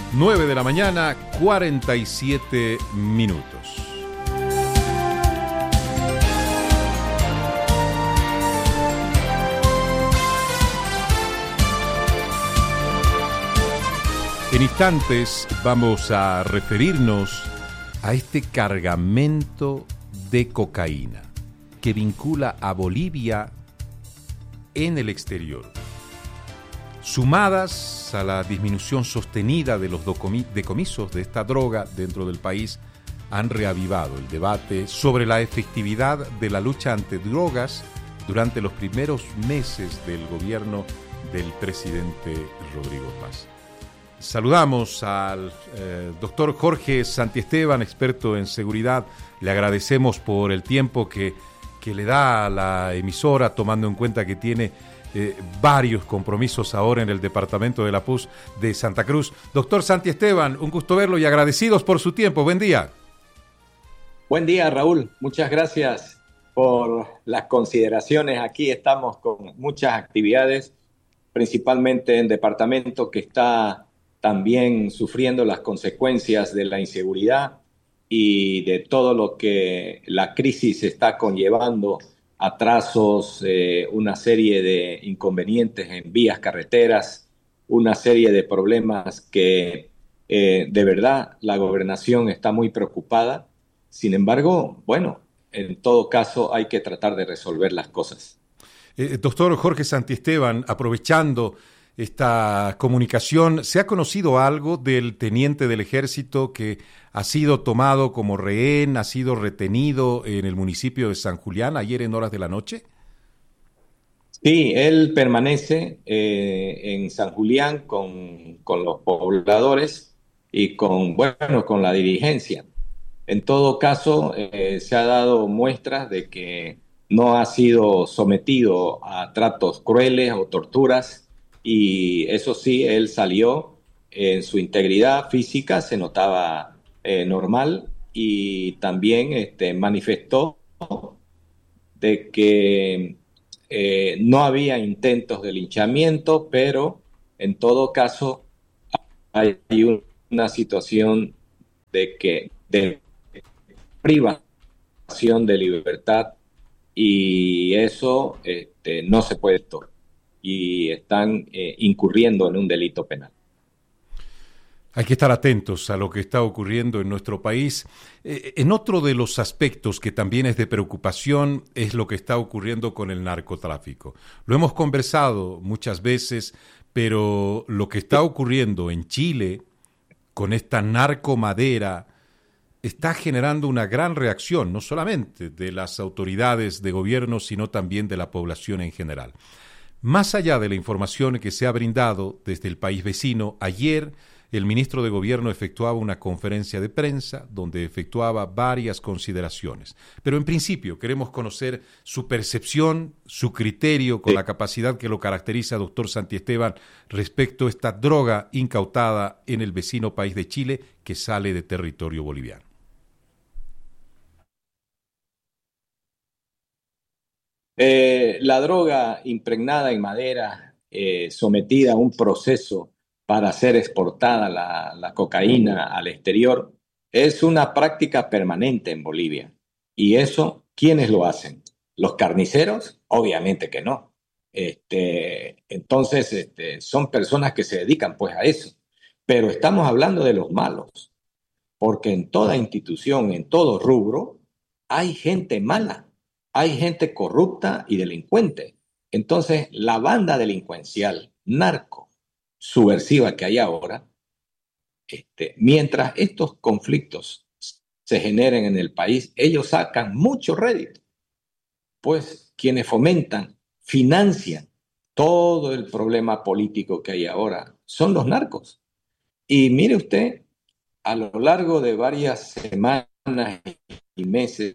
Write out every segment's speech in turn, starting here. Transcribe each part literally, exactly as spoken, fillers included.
nueve de la mañana, cuarenta y siete minutos. En instantes vamos a referirnos a este cargamento de cocaína que vincula a Bolivia en el exterior. Sumadas a la disminución sostenida de los decomisos de esta droga dentro del país, han reavivado el debate sobre la efectividad de la lucha antidrogas durante los primeros meses del gobierno del presidente Rodrigo Paz. Saludamos al eh, doctor Jorge Santiesteban, experto en seguridad. Le agradecemos por el tiempo que, que le da a la emisora, tomando en cuenta que tiene eh, varios compromisos ahora en el departamento de la P U S de Santa Cruz. Doctor Santiesteban, un gusto verlo y agradecidos por su tiempo. Buen día. Buen día, Raúl. Muchas gracias por las consideraciones. Aquí estamos con muchas actividades, principalmente en el departamento que está también sufriendo las consecuencias de la inseguridad y de todo lo que la crisis está conllevando, atrasos, eh, una serie de inconvenientes en vías, carreteras, una serie de problemas que eh, de verdad la gobernación está muy preocupada. Sin embargo, bueno, en todo caso hay que tratar de resolver las cosas. Eh, doctor Jorge Santiesteban, aprovechando esta comunicación, ¿se ha conocido algo del teniente del ejército que ha sido tomado como rehén, ha sido retenido en el municipio de San Julián ayer en horas de la noche? Sí, él permanece eh, en San Julián con, con los pobladores y con, bueno, con la dirigencia. En todo caso, eh, se ha dado muestras de que no ha sido sometido a tratos crueles o torturas. Y eso sí, él salió en su integridad física, se notaba eh, normal, y también este, manifestó de que eh, no había intentos de linchamiento, pero en todo caso hay una situación de que de privación de libertad, y eso este, no se puede tolerar. Y están eh, incurriendo en un delito penal. Hay que estar atentos a lo que está ocurriendo en nuestro país. Eh, en otro de los aspectos que también es de preocupación es lo que está ocurriendo con el narcotráfico. Lo hemos conversado muchas veces, pero lo que está ocurriendo en Chile con esta narcomadera está generando una gran reacción, no solamente de las autoridades de gobierno, sino también de la población en general. Más allá de la información que se ha brindado desde el país vecino, ayer el ministro de Gobierno efectuaba una conferencia de prensa donde efectuaba varias consideraciones. Pero en principio queremos conocer su percepción, su criterio con la capacidad que lo caracteriza, doctor Santiesteban, respecto a esta droga incautada en el vecino país de Chile que sale de territorio boliviano. Eh, la droga impregnada en madera, eh, sometida a un proceso para ser exportada, la, la cocaína al exterior, es una práctica permanente en Bolivia. ¿Y eso quiénes lo hacen? ¿Los carniceros? Obviamente que no. Este, entonces, este, son personas que se dedican pues a eso. Pero estamos hablando de los malos, porque en toda institución, en todo rubro, hay gente mala. Hay gente corrupta y delincuente. Entonces, la banda delincuencial, narco, subversiva que hay ahora, este, mientras estos conflictos se generen en el país, ellos sacan mucho rédito. Pues quienes fomentan, financian todo el problema político que hay ahora son los narcos. Y mire usted, a lo largo de varias semanas y meses,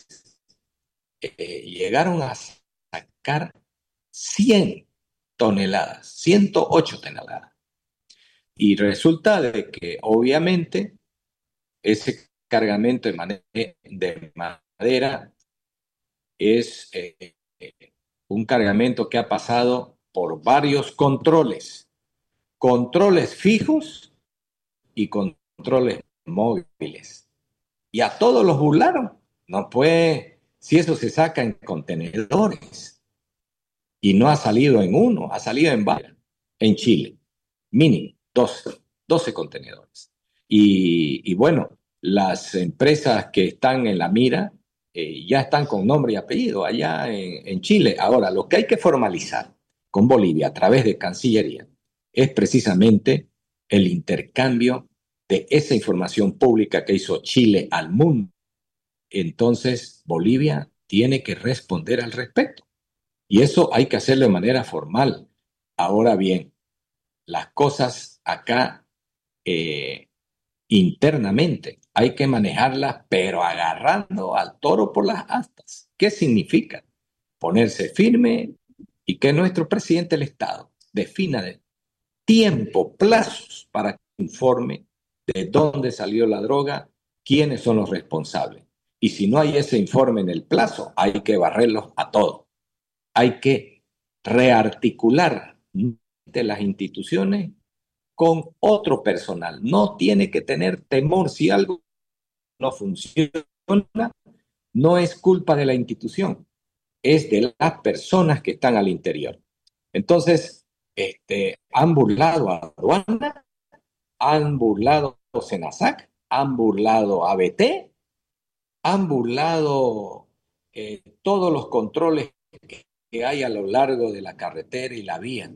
Eh, llegaron a sacar cien toneladas, ciento ocho toneladas. Y resulta de que obviamente ese cargamento de, mane- de madera es eh, un cargamento que ha pasado por varios controles, controles fijos y controles móviles. Y a todos los burlaron. No puede, si eso se saca en contenedores y no ha salido en uno, ha salido en varios, en Chile, mínimo, doce, doce contenedores. Y, y bueno, las empresas que están en la mira eh, ya están con nombre y apellido allá en, en Chile. Ahora, lo que hay que formalizar con Bolivia a través de Cancillería es precisamente el intercambio de esa información pública que hizo Chile al mundo. Entonces, Bolivia tiene que responder al respecto. Y eso hay que hacerlo de manera formal. Ahora bien, las cosas acá eh, internamente hay que manejarlas, pero agarrando al toro por las astas. ¿Qué significa? Ponerse firme y que nuestro presidente del Estado defina de tiempo, plazos para que informe de dónde salió la droga, quiénes son los responsables. Y si no hay ese informe en el plazo, hay que barrerlos a todos. Hay que rearticular de las instituciones con otro personal. No tiene que tener temor si algo no funciona, no es culpa de la institución, es de las personas que están al interior. Entonces, este, han burlado a Aduana, han burlado a Senasac, han burlado a B T, han burlado eh, todos los controles que, que hay a lo largo de la carretera y la vía.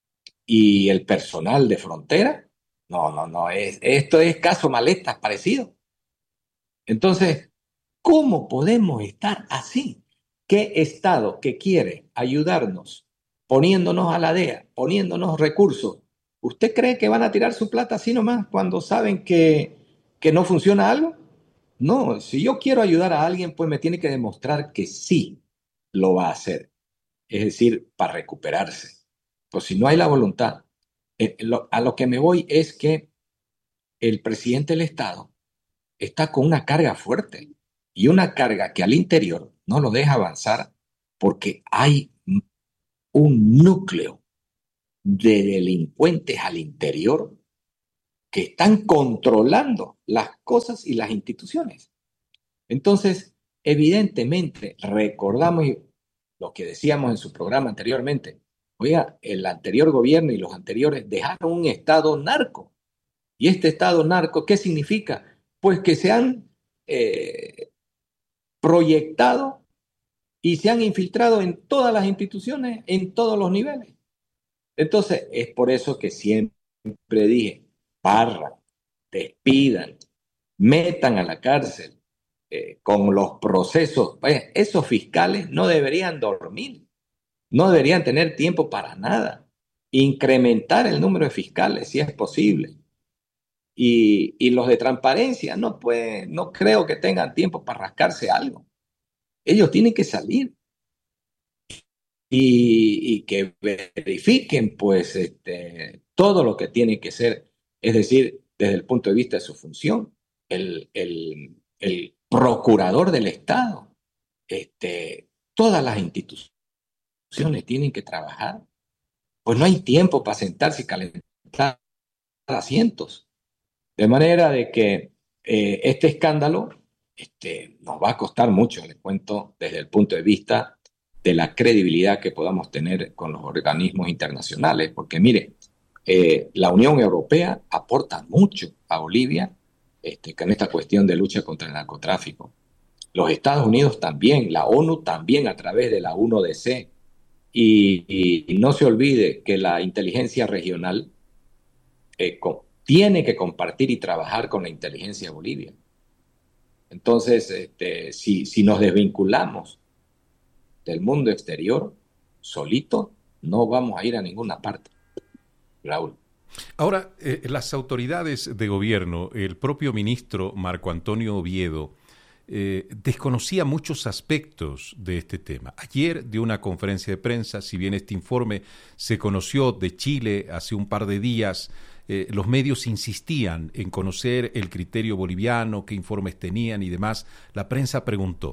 Y el personal de frontera, no, no, no, es, esto es caso maletas parecido. Entonces, ¿cómo podemos estar así? ¿Qué Estado que quiere ayudarnos, poniéndonos a la D E A, poniéndonos recursos, usted cree que van a tirar su plata así nomás cuando saben que, que no funciona algo? No, si yo quiero ayudar a alguien, pues me tiene que demostrar que sí lo va a hacer. Es decir, para recuperarse. Pues si no hay la voluntad, eh, lo, a lo que me voy es que el presidente del Estado está con una carga fuerte y una carga que al interior no lo deja avanzar porque hay un núcleo de delincuentes al interior que están controlando las cosas y las instituciones. Entonces, evidentemente, recordamos lo que decíamos en su programa anteriormente. Oiga, el anterior gobierno y los anteriores dejaron un Estado narco. ¿Y este Estado narco qué significa? Pues que se han eh, proyectado y se han infiltrado en todas las instituciones, en todos los niveles. Entonces, es por eso que siempre dije, barran, despidan, metan a la cárcel eh, con los procesos. Vaya, esos fiscales no deberían dormir, no deberían tener tiempo para nada. Incrementar el número de fiscales, si es posible. Y, y los de transparencia no pueden, no creo que tengan tiempo para rascarse algo. Ellos tienen que salir y, y que verifiquen pues este, todo lo que tiene que ser, es decir, desde el punto de vista de su función, el, el, el procurador del Estado, este, todas las instituciones tienen que trabajar. Pues no hay tiempo para sentarse y calentar asientos. De manera de que eh, este escándalo este, nos va a costar mucho, les cuento, desde el punto de vista de la credibilidad que podamos tener con los organismos internacionales. Porque mire, eh, la Unión Europea aporta mucho a Bolivia este, en esta cuestión de lucha contra el narcotráfico. Los Estados Unidos también, la ONU también a través de la U N O D C. Y, y no se olvide que la inteligencia regional eh, con, tiene que compartir y trabajar con la inteligencia de Bolivia. Entonces, este, si, si nos desvinculamos del mundo exterior, solito, no vamos a ir a ninguna parte, Raúl. Ahora, eh, las autoridades de gobierno, el propio ministro Marco Antonio Oviedo, eh, desconocía muchos aspectos de este tema. Ayer dio una conferencia de prensa, si bien este informe se conoció de Chile hace un par de días, eh, los medios insistían en conocer el criterio boliviano, qué informes tenían y demás. La prensa preguntó.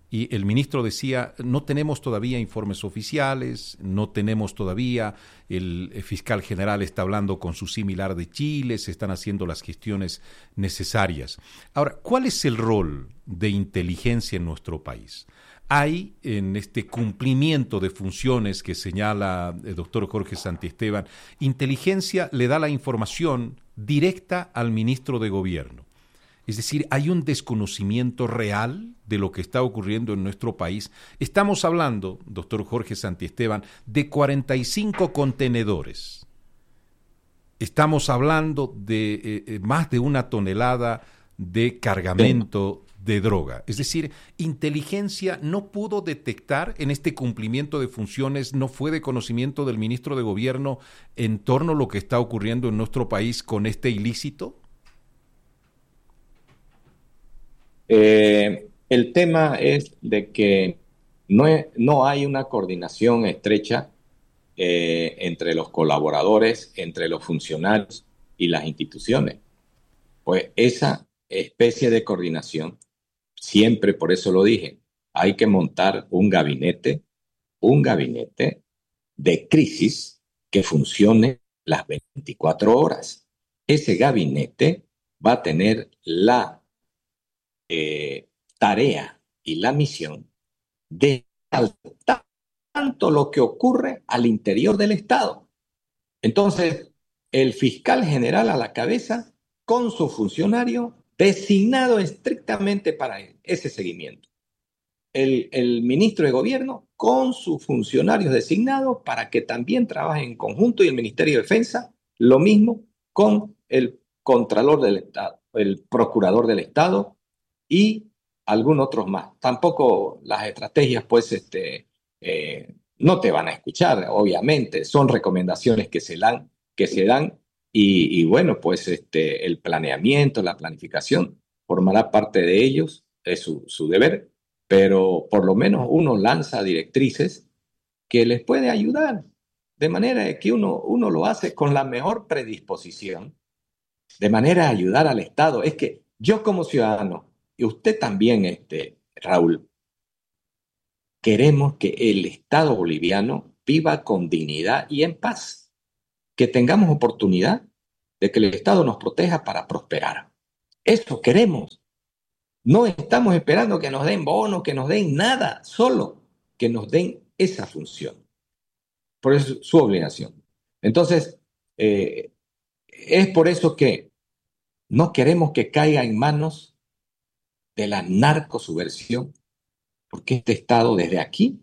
Y el ministro decía, no tenemos todavía informes oficiales, no tenemos todavía, el fiscal general está hablando con su similar de Chile, se están haciendo las gestiones necesarias. Ahora, ¿cuál es el rol de inteligencia en nuestro país? Hay en este cumplimiento de funciones que señala el doctor Jorge Santiesteban, inteligencia le da la información directa al ministro de Gobierno. Es decir, hay un desconocimiento real de lo que está ocurriendo en nuestro país. Estamos hablando, doctor Jorge Santiesteban, de cuarenta y cinco contenedores. Estamos hablando de eh, más de una tonelada de cargamento de droga. Es decir, inteligencia no pudo detectar en este cumplimiento de funciones, no fue de conocimiento del ministro de Gobierno en torno a lo que está ocurriendo en nuestro país con este ilícito. Eh, el tema es de que no, es, no hay una coordinación estrecha eh, entre los colaboradores, entre los funcionarios y las instituciones. Pues esa especie de coordinación, siempre, por eso lo dije, hay que montar un gabinete, un gabinete de crisis que funcione las veinticuatro horas. Ese gabinete va a tener la Eh, tarea y la misión de saltar tanto lo que ocurre al interior del Estado. Entonces, el fiscal general a la cabeza con su funcionario designado estrictamente para ese seguimiento. El, el ministro de Gobierno con sus funcionarios designados para que también trabajen en conjunto, y el Ministerio de Defensa lo mismo con el Contralor del Estado, el Procurador del Estado y algunos otros más. Tampoco las estrategias, pues, este, eh, no te van a escuchar, obviamente. Son recomendaciones que se dan, que se dan y, y bueno, pues este, el planeamiento, la planificación formará parte de ellos, es su, su deber, pero por lo menos uno lanza directrices que les puede ayudar, de manera que uno, uno lo hace con la mejor predisposición, de manera a ayudar al Estado. Es que yo como ciudadano, y usted también, este, Raúl, queremos que el Estado boliviano viva con dignidad y en paz, que tengamos oportunidad de que el Estado nos proteja para prosperar. Eso queremos. No estamos esperando que nos den bonos, que nos den nada, solo que nos den esa función. Por eso es su obligación. Entonces, eh, es por eso que no queremos que caiga en manos de la narcosubversión, porque este Estado desde aquí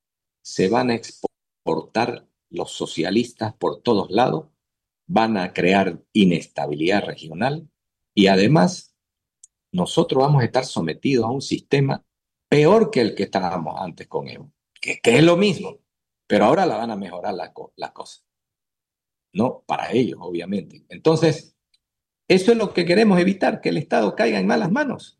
se van a exportar los socialistas por todos lados, van a crear inestabilidad regional y además nosotros vamos a estar sometidos a un sistema peor que el que estábamos antes con Evo, que, que es lo mismo, pero ahora la van a mejorar las la cosas. No, para ellos, obviamente. Entonces, eso es lo que queremos evitar, que el Estado caiga en malas manos.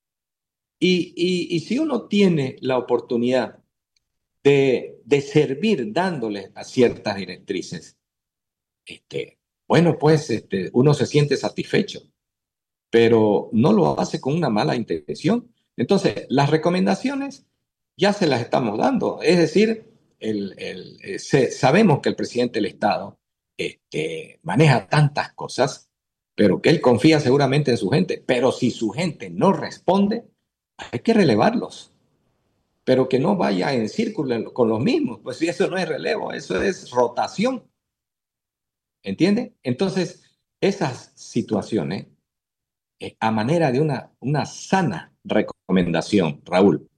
Y, y, y si uno tiene la oportunidad de, de servir dándoles a ciertas directrices, este, bueno, pues este, uno se siente satisfecho, pero no lo hace con una mala intención. Entonces, las recomendaciones ya se las estamos dando. Es decir, el, el, el, se, sabemos que el presidente del Estado este, maneja tantas cosas, pero que él confía seguramente en su gente. Pero si su gente no responde, hay que relevarlos, pero que no vaya en círculo con los mismos, pues si eso no es relevo, eso es rotación, ¿entiende? Entonces, esas situaciones, eh, a manera de una, una sana recomendación, Raúl.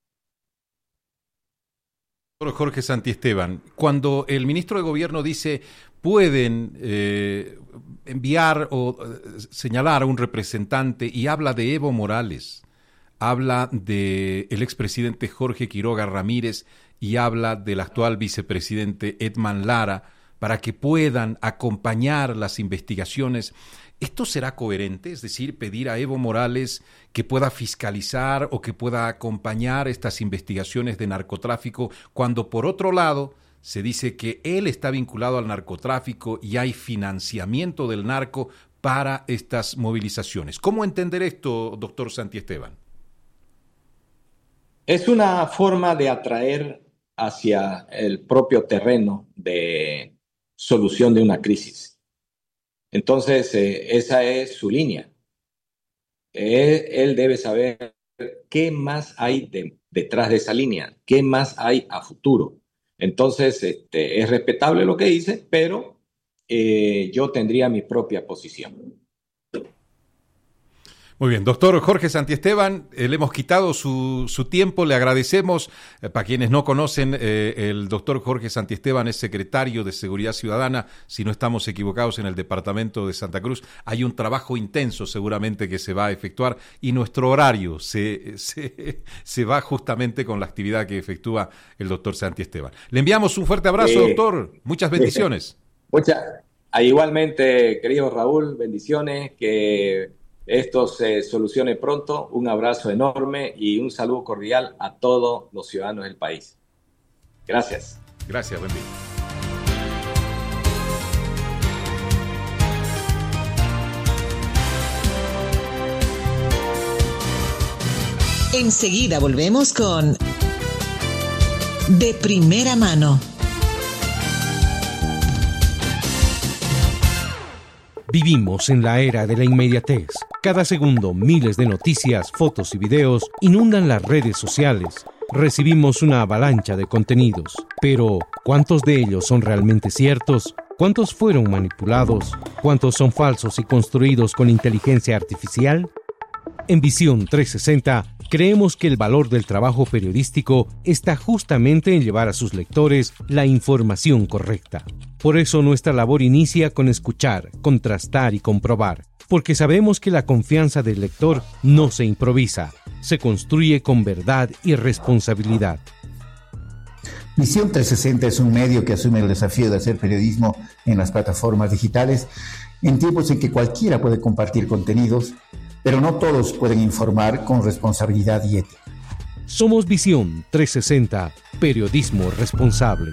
Jorge Santiesteban, cuando el ministro de Gobierno dice pueden eh, enviar o eh, señalar a un representante y habla de Evo Morales, habla del expresidente Jorge Quiroga Ramírez y habla del actual vicepresidente Edman Lara para que puedan acompañar las investigaciones. ¿Esto será coherente? Es decir, pedir a Evo Morales que pueda fiscalizar o que pueda acompañar estas investigaciones de narcotráfico cuando, por otro lado, se dice que él está vinculado al narcotráfico y hay financiamiento del narco para estas movilizaciones. ¿Cómo entender esto, doctor Santiesteban? Es una forma de atraer hacia el propio terreno de solución de una crisis. Entonces, eh, esa es su línea. Él, él debe saber qué más hay de, detrás de esa línea, qué más hay a futuro. Entonces, este, es respetable lo que dice, pero eh, yo tendría mi propia posición. Muy bien, doctor Jorge Santiesteban, eh, le hemos quitado su, su tiempo, le agradecemos. Eh, para quienes no conocen, eh, el doctor Jorge Santiesteban es secretario de Seguridad Ciudadana, si no estamos equivocados, en el departamento de Santa Cruz. Hay un trabajo intenso seguramente que se va a efectuar y nuestro horario se, se, se va justamente con la actividad que efectúa el doctor Santiesteban. Le enviamos un fuerte abrazo, eh, doctor. Muchas bendiciones. Eh, muchas, igualmente, querido Raúl, bendiciones, que esto se solucione pronto. Un abrazo enorme y un saludo cordial a todos los ciudadanos del país. Gracias. Gracias, buen día. Enseguida volvemos con De Primera Mano. Vivimos en la era de la inmediatez. Cada segundo, miles de noticias, fotos y videos inundan las redes sociales. Recibimos una avalancha de contenidos. Pero, ¿cuántos de ellos son realmente ciertos? ¿Cuántos fueron manipulados? ¿Cuántos son falsos y construidos con inteligencia artificial? En Visión trescientos sesenta, creemos que el valor del trabajo periodístico está justamente en llevar a sus lectores la información correcta. Por eso nuestra labor inicia con escuchar, contrastar y comprobar, porque sabemos que la confianza del lector no se improvisa, se construye con verdad y responsabilidad. Visión trescientos sesenta es un medio que asume el desafío de hacer periodismo en las plataformas digitales, en tiempos en que cualquiera puede compartir contenidos, pero no todos pueden informar con responsabilidad y ética. Somos Visión trescientos sesenta, periodismo responsable.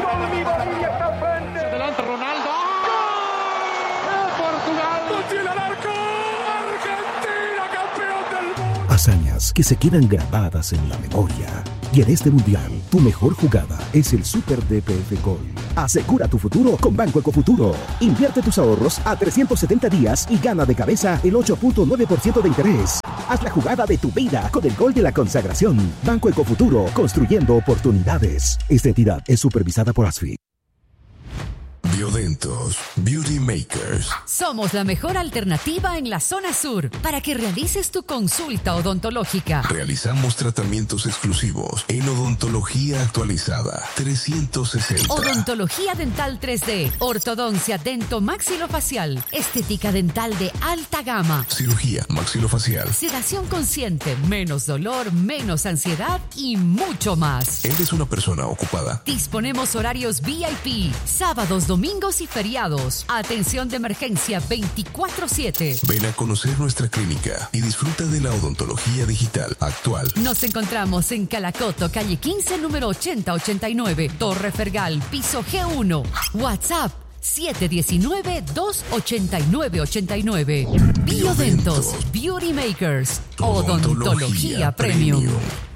Hazañas que se quedan grabadas en la memoria. Y en este mundial, tu mejor jugada es el Super D P F Gol. Asegura tu futuro con Banco Ecofuturo. Invierte tus ahorros a trescientos setenta días y gana de cabeza el ocho punto nueve por ciento de interés. Haz la jugada de tu vida con el gol de la consagración. Banco Ecofuturo, construyendo oportunidades. Esta entidad es supervisada por ASFI. Biodentos Beauty Makers. Somos la mejor alternativa en la zona sur para que realices tu consulta odontológica. Realizamos tratamientos exclusivos en odontología actualizada trescientos sesenta. Odontología dental tres D, ortodoncia dento-maxilofacial, estética dental de alta gama, cirugía maxilofacial, sedación consciente, menos dolor, menos ansiedad y mucho más. ¿Eres una persona ocupada? Disponemos horarios V I P, sábados, domingos y feriados. Atención de emergencia veinticuatro siete. Ven a conocer nuestra clínica y disfruta de la odontología digital actual. Nos encontramos en Calacoto, calle quince, número ochenta ochenta y nueve, Torre Fergal, piso G uno. WhatsApp siete uno nueve, dos ocho nueve ocho nueve. Biodentos Beauty Makers. Odontología, Odontología Premium. Premium.